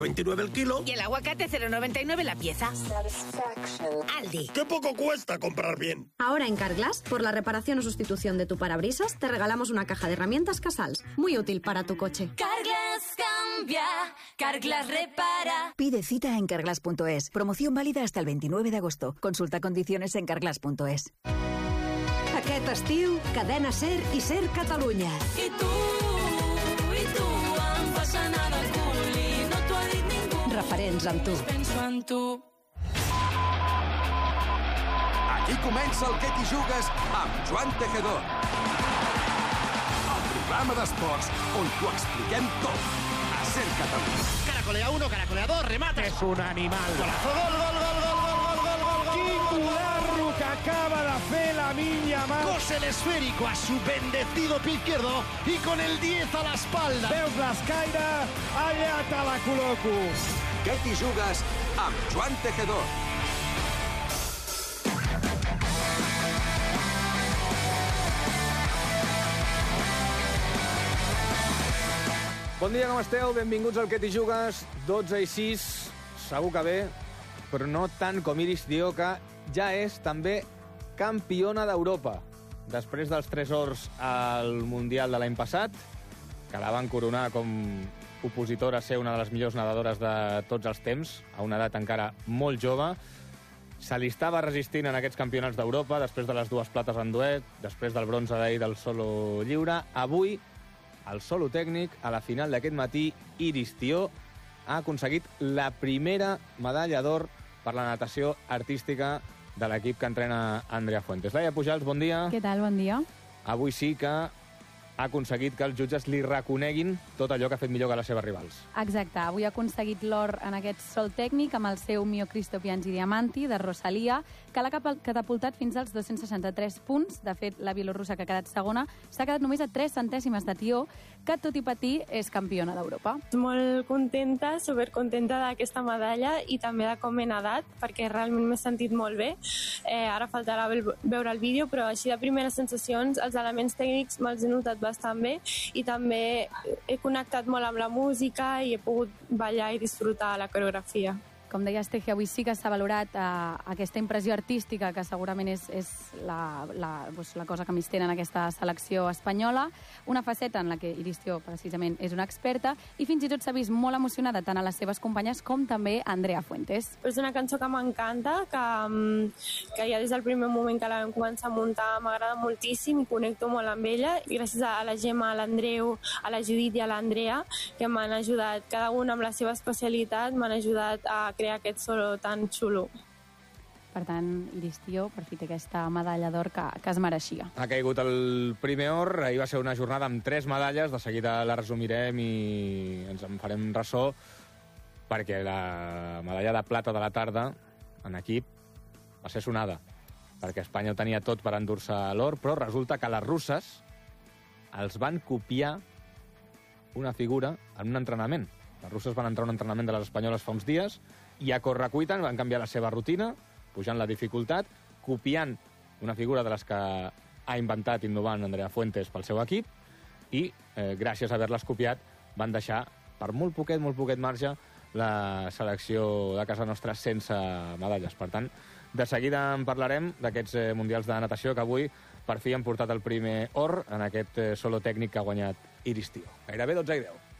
29 el kilo. Y el aguacate 0,99 la pieza. Aldi. ¡Qué poco cuesta comprar bien! Ahora en Carglass, por la reparación o sustitución de tu parabrisas, te regalamos una caja de herramientas Casals, muy útil para tu coche. Carglass cambia, Carglass repara. Pide cita en carglass.es. Promoción válida hasta el 29 de agosto. Consulta condiciones en carglass.es. Aquest estiu, Cadena SER i SER Catalunya. I tu, em fas anar de cul i no t'ho ha dit ningú. Referents amb tu. Penso en tu. Aquí comença el Què t'hi jugues amb Joan Tejedor. El programa d'esports on t'ho expliquem tot. A SER Catalunya. Caracolea 1, caracolea 2, remata. És un animal. Golazo, gol, gol, gol, gol, gol, gol, gol, gol. Quin golazo que acaba de fer la Minya Mar. Cose el esférico a su bendecido pie izquierdo y con el 10 a la espalda. Veus l'escaire? Allà te la col·loco. Què t'hi jugues amb Joan Tejedor. Bon dia, com esteu? Benvinguts al Què t'hi jugues. 12 i 6, segur que bé, però no tant com Iris Dio, que ja és també campiona d'Europa. Després dels 3 ors al Mundial de l'any passat, que la van coronar com opositora a ser una de les millors nedadores de tots els temps, a una edat encara molt jove, se li estava resistint en aquests campionats d'Europa, després de les 2 plates en duet, després del bronze d'ahir del solo lliure. Avui, el solo tècnic, a la final d'aquest matí, Iris Dio ha aconseguit la primera medalla d'or per la natació artística de l'equip que entrena Andrea Fuentes. Laia Pujals, bon dia. Què tal, bon dia. Avui sí que ha aconseguit que els jutges li reconeguin tot allò que ha fet millor que les seves rivals. Exacte, avui ha aconseguit l'or en aquest sol tècnic amb el seu Mio Cristo Piangi Diamanti de Rosalia, que l'ha catapultat fins als 263 punts. De fet, la bielorrussa, que ha quedat segona, s'ha quedat només a 3 centèsimes de Tió, que tot i patir és campiona d'Europa. Molt contenta, supercontenta d'aquesta medalla i també de com he nedat, perquè realment m'he sentit molt bé. Ara faltarà veure el vídeo, però així de primeres sensacions, els elements tècnics me'ls he notat bastant bé i també he connectat molt amb la música i he pogut ballar i disfrutar la coreografia. Com deies, Teje, avui sí que s'ha valorat aquesta impressió artística, que segurament és la cosa que més tenen en aquesta selecció espanyola, una faceta en la que Iris Dio, precisament, és una experta, i fins i tot s'ha vist molt emocionada tant a les seves companyes com també a Andrea Fuentes. És una cançó que m'encanta, que ja des del primer moment que la vam començar a muntar m'agrada moltíssim i connecto molt amb ella. I gràcies a la Gemma, a l'Andreu, a la Judit i a l'Andrea, que m'han ajudat, cada una amb la seva especialitat, m'han ajudat a crear aquest solo tan xulo. Per tant, Iris Dio per fi té aquesta medalla d'or que es mereixia. Ha caigut el primer or, ahir va ser una jornada amb 3 medalles, de seguida la resumirem i ens en farem ressò, perquè la medalla de plata de la tarda en equip va ser sonada, perquè Espanya ho tenia tot per endur-se l'or, però resulta que les russes els van copiar una figura en un entrenament. Les russes van entrar a un entrenament de les espanyoles fa uns dies i a correcuita van canviar la seva rutina, pujant la dificultat, copiant una figura de les que ha inventat, innovant Andrea Fuentes pel seu equip i, gràcies a haver-les copiat, van deixar per molt poquet marge la selecció de casa nostra sense medalles. Per tant, de seguida en parlarem d'aquests mundials de natació que avui per fi han portat el primer or en aquest solo tècnic que ha guanyat Iris Dio. Gairebé 12 i 10.